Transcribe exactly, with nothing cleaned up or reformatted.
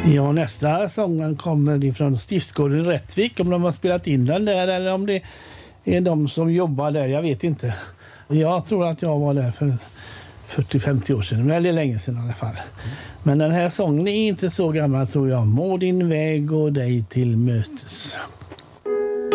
Ja, nästa sången kommer ifrån Stiftsgården i Rättvik, om de har spelat in den där eller om det är de som jobbar där, jag vet inte. Jag tror att jag var där för fyrtio till femtio år sedan, väldigt länge sedan i alla fall. Men den här sången är inte så gammal tror jag. Må din väg och dig till mötes.